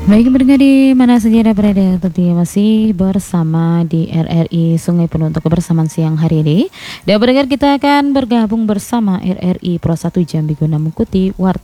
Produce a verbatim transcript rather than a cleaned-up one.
Baik pendengar di mana saja Anda berada, tentunya masih bersama di R R I Sungai Penuh untuk kebersamaan siang hari ini. Dan pendengar kita akan bergabung bersama R R I Pro satu Jambi guna mengikuti warta